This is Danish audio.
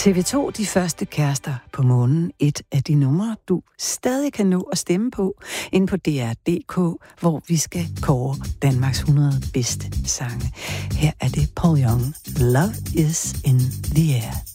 TV2, de første kærester på månen. Et af de numre, du stadig kan nå at stemme på, inde på DR.dk, hvor vi skal kåre Danmarks 100 bedste sange. Her er det Paul Young. Love is in the air.